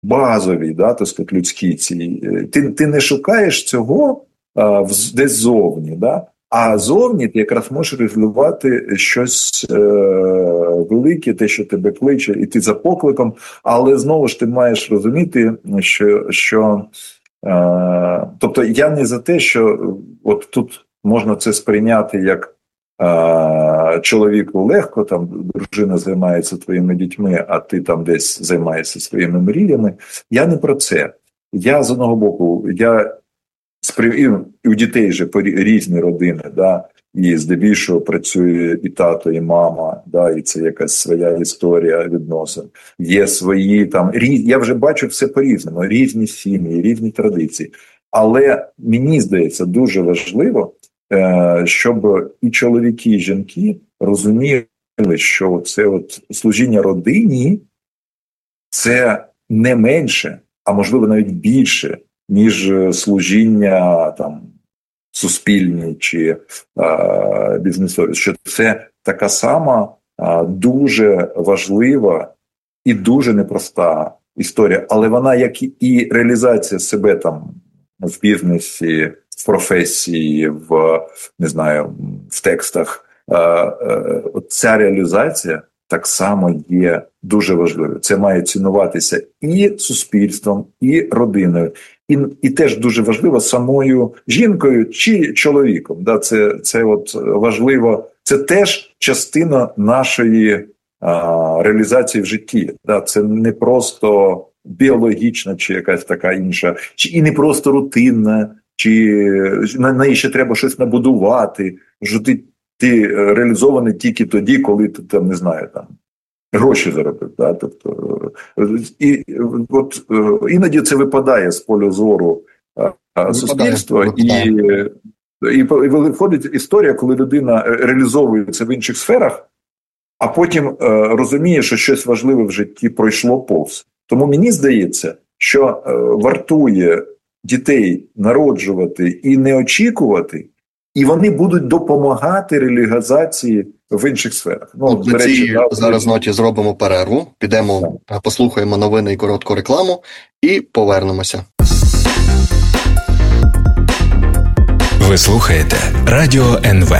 базові, да, так сказати, людські ці. Ти не шукаєш цього десь зовні, да? А зовні ти якраз можеш реалізувати щось велике, те, що тебе кличе, і ти за покликом, але знову ж ти маєш розуміти, що тобто я не за те, що от тут можна це сприйняти як чоловіку легко, там дружина займається твоїми дітьми, а ти там десь займаєшся своїми мріями. Я не про це. Я з одного боку, і у дітей же різні родини, да, і здебільшого працює і тато, і мама, да, і це якась своя історія відносин. Є свої там, я вже бачу все по-різному, різні сім'ї, різні традиції. Але мені здається, дуже важливо, щоб і чоловіки, і жінки розуміли, що це от служіння родині – це не менше, а можливо навіть більше, ніж служіння там суспільні чи бізнесові. Що це така сама дуже важлива і дуже непроста історія. Але вона, як і реалізація себе там в бізнесі, в професії, не знаю, в текстах, ця реалізація так само є дуже важливою. Це має цінуватися і суспільством, і родиною. І теж дуже важливо самою жінкою чи чоловіком. Да, це от важливо. Це теж частина нашої реалізації в житті. Да, це не просто біологічна чи якась така інша, і не просто рутинна, чи на неї ще треба щось набудувати, що ти реалізований тільки тоді, коли ти там, не знаю, там гроші заробив. Да? Тобто, іноді це випадає з поля зору суспільства, і виходить історія, коли людина реалізовується в інших сферах, а потім розуміє, що щось важливе в житті пройшло повз. Тому мені здається, що вартує дітей народжувати і не очікувати, і вони будуть допомагати реалізації в інших сферах. На цій зараз ноті зробимо перерву, підемо, послухаємо новини і коротку рекламу і повернемося. Ви слухаєте Радіо НВ.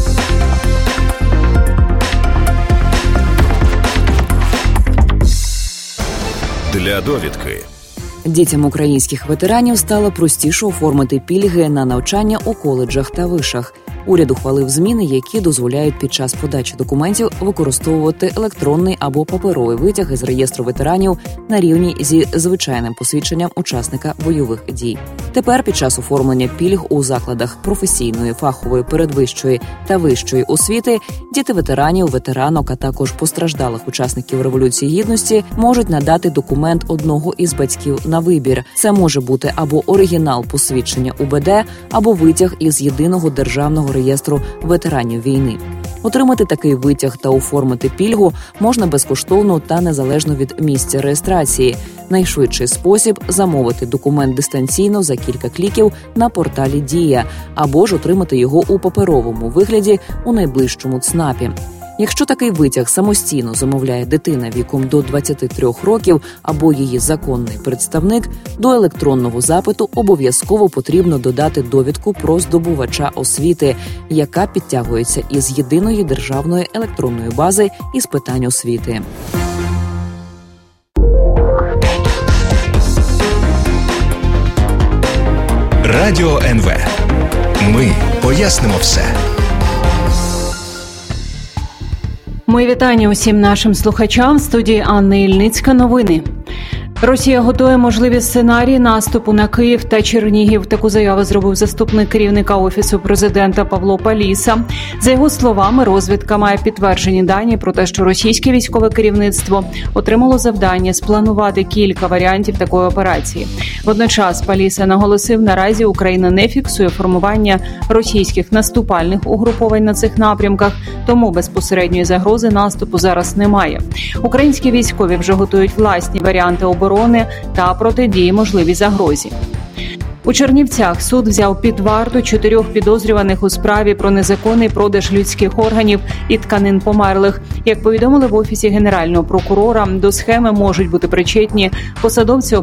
Для довідки. Дітям українських ветеранів стало простіше оформити пільги на навчання у коледжах та вишах. Уряд ухвалив зміни, які дозволяють під час подачі документів використовувати електронний або паперовий витяг із реєстру ветеранів на рівні зі звичайним посвідченням учасника бойових дій. Тепер під час оформлення пільг у закладах професійної, фахової, передвищої та вищої освіти діти ветеранів, ветеранок, а також постраждалих учасників Революції Гідності можуть надати документ одного із батьків на вибір. Це може бути або оригінал посвідчення УБД, або витяг із єдиного державного реєстру ветеранів війни. Отримати такий витяг та оформити пільгу можна безкоштовно та незалежно від місця реєстрації. Найшвидший спосіб – замовити документ дистанційно за кілька кліків на порталі «Дія» або ж отримати його у паперовому вигляді у найближчому ЦНАПі. Якщо такий витяг самостійно замовляє дитина віком до 23 років або її законний представник, до електронного запиту обов'язково потрібно додати довідку про здобувача освіти, яка підтягується із єдиної державної електронної бази із питань освіти. Радіо НВ. Ми пояснимо все. Мої вітання усім нашим слухачам. В студії Анна Ільницька. Новини. Росія готує можливі сценарії наступу на Київ та Чернігів. Таку заяву зробив заступник керівника Офісу президента Павло Паліса. За його словами, розвідка має підтверджені дані про те, що російське військове керівництво отримало завдання спланувати кілька варіантів такої операції. Водночас Паліса наголосив, наразі Україна не фіксує формування російських наступальних угруповань на цих напрямках, тому безпосередньої загрози наступу зараз немає. Українські військові вже готують власні варіанти оборони та протидії можливій загрозі. У Чернівцях суд взяв під варту 4 підозрюваних у справі про незаконний продаж людських органів і тканин померлих. Як повідомили в Офісі Генерального прокурора, до схеми можуть бути причетні посадовці